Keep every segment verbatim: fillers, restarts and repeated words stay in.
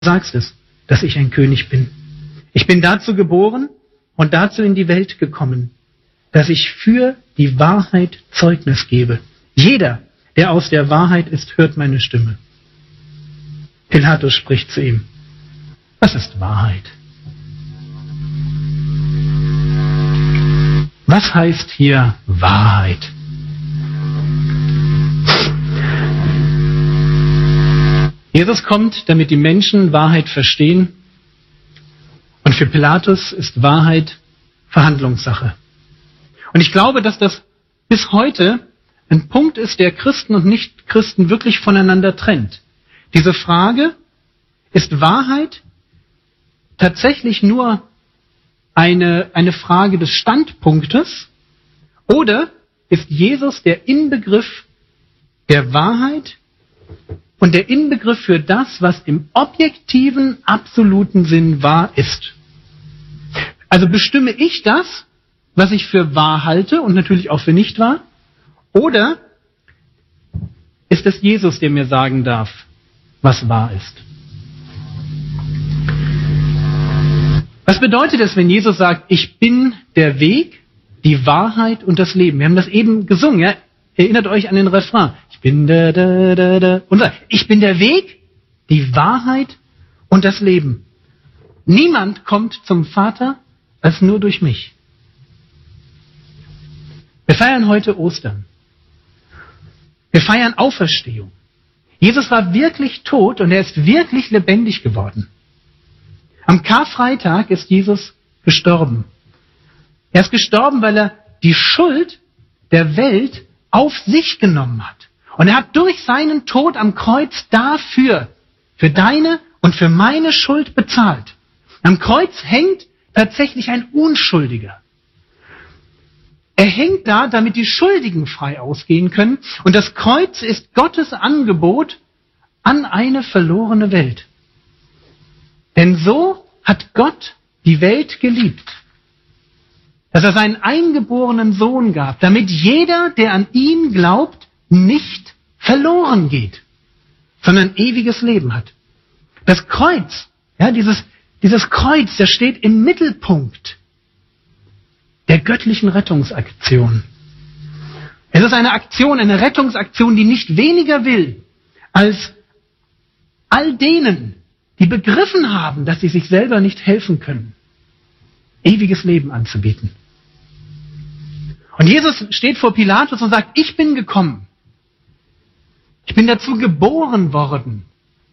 sagst es, dass ich ein König bin. Ich bin dazu geboren und dazu in die Welt gekommen, dass ich für die Wahrheit Zeugnis gebe. Jeder, der aus der Wahrheit ist, hört meine Stimme. Pilatus spricht zu ihm: Was ist Wahrheit? Was heißt hier Wahrheit? Jesus kommt, damit die Menschen Wahrheit verstehen. Und für Pilatus ist Wahrheit Verhandlungssache. Und ich glaube, dass das bis heute ein Punkt ist, der Christen und Nichtchristen wirklich voneinander trennt. Diese Frage, ist Wahrheit tatsächlich nur eine, eine Frage des Standpunktes, oder ist Jesus der Inbegriff der Wahrheit und der Inbegriff für das, was im objektiven, absoluten Sinn wahr ist? Also bestimme ich das, was ich für wahr halte und natürlich auch für nicht wahr? Oder ist es Jesus, der mir sagen darf, was wahr ist? Was bedeutet es, wenn Jesus sagt, ich bin der Weg, die Wahrheit und das Leben? Wir haben das eben gesungen, ja? Erinnert euch an den Refrain. Ich bin der, der, der, der. Und ich bin der Weg, die Wahrheit und das Leben. Niemand kommt zum Vater als nur durch mich. Wir feiern heute Ostern. Wir feiern Auferstehung. Jesus war wirklich tot und er ist wirklich lebendig geworden. Am Karfreitag ist Jesus gestorben. Er ist gestorben, weil er die Schuld der Welt auf sich genommen hat. Und er hat durch seinen Tod am Kreuz dafür, für deine und für meine Schuld bezahlt. Am Kreuz hängt tatsächlich ein Unschuldiger. Er hängt da, damit die Schuldigen frei ausgehen können. Und das Kreuz ist Gottes Angebot an eine verlorene Welt. Denn so hat Gott die Welt geliebt, dass er seinen eingeborenen Sohn gab, damit jeder, der an ihn glaubt, nicht verloren geht, sondern ewiges Leben hat. Das Kreuz, ja, dieses, dieses Kreuz, das steht im Mittelpunkt der göttlichen Rettungsaktion. Es ist eine Aktion, eine Rettungsaktion, die nicht weniger will, als all denen, die begriffen haben, dass sie sich selber nicht helfen können, ewiges Leben anzubieten. Und Jesus steht vor Pilatus und sagt, ich bin gekommen. Ich bin dazu geboren worden,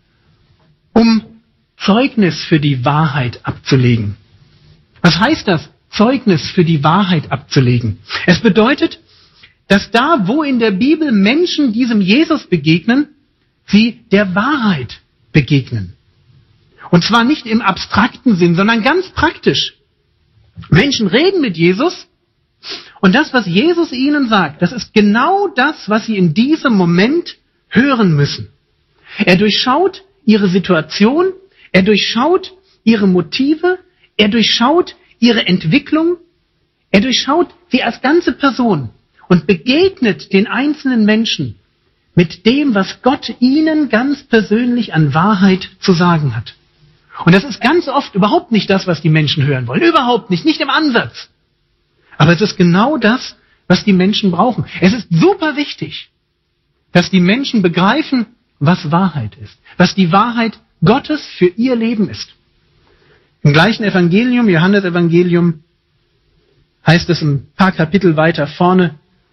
um Zeugnis für die Wahrheit abzulegen. Was heißt das, Zeugnis für die Wahrheit abzulegen? Es bedeutet, dass da, wo in der Bibel Menschen diesem Jesus begegnen, sie der Wahrheit begegnen. Und zwar nicht im abstrakten Sinn, sondern ganz praktisch. Menschen reden mit Jesus und das, was Jesus ihnen sagt, das ist genau das, was sie in diesem Moment hören müssen. Er durchschaut ihre Situation, er durchschaut ihre Motive, er durchschaut ihre Entwicklung, er durchschaut sie als ganze Person und begegnet den einzelnen Menschen mit dem, was Gott ihnen ganz persönlich an Wahrheit zu sagen hat. Und das ist ganz oft überhaupt nicht das, was die Menschen hören wollen. Überhaupt nicht, nicht im Ansatz. Aber es ist genau das, was die Menschen brauchen. Es ist super wichtig, dass die Menschen begreifen, was Wahrheit ist. Was die Wahrheit Gottes für ihr Leben ist. Im gleichen Evangelium, Johannes-Evangelium, heißt es ein paar Kapitel weiter vorne,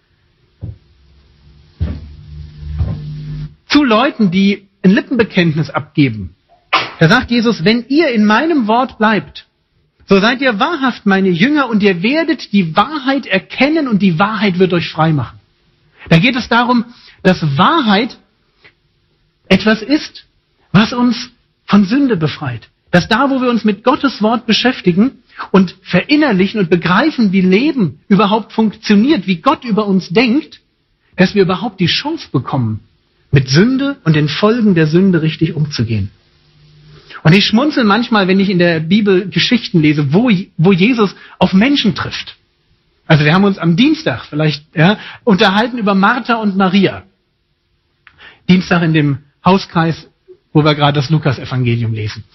zu Leuten, die ein Lippenbekenntnis abgeben. Da sagt Jesus, wenn ihr in meinem Wort bleibt, so seid ihr wahrhaft meine Jünger und ihr werdet die Wahrheit erkennen und die Wahrheit wird euch frei machen. Da geht es darum, dass Wahrheit etwas ist, was uns von Sünde befreit. Dass da, wo wir uns mit Gottes Wort beschäftigen und verinnerlichen und begreifen, wie Leben überhaupt funktioniert, wie Gott über uns denkt, dass wir überhaupt die Chance bekommen, mit Sünde und den Folgen der Sünde richtig umzugehen. Und ich schmunzel manchmal, wenn ich in der Bibel Geschichten lese, wo, wo Jesus auf Menschen trifft. Also wir haben uns am Dienstag vielleicht ja, unterhalten über Martha und Maria. Dienstag in dem Hauskreis, wo wir gerade das Lukas-Evangelium lesen.